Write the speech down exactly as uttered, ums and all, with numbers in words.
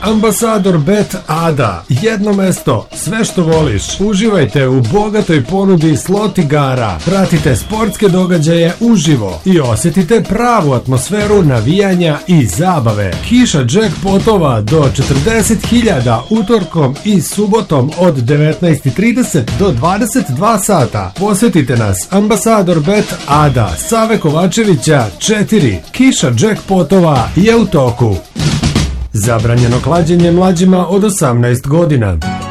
Ambasador Bet Ada. Jedno mesto, sve što voliš. Uživajte u bogatoj ponudi slot igara. Pratite sportske događaje uživo i osjetite pravu atmosferu navijanja i zabave. Kiša jackpotova do četrdeset hiljada utorkom i subotom od devetnaest i trideset do dvadeset dva sata. Posjetite nas, Ambasador Bet Ada, Save Kovačevića četiri. Kiša jackpotova je u toku. Zabranjeno klađenje mlađima od osamnaest godina.